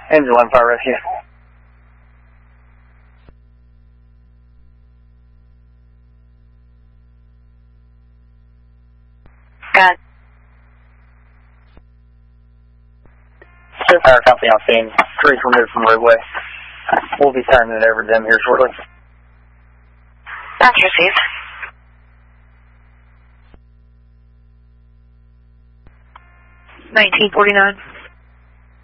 Engine 1 Fire Rescue. Got it. Fire company on scene. Trees removed from roadway. We'll be turning it over to them here shortly. That's received. $19.49.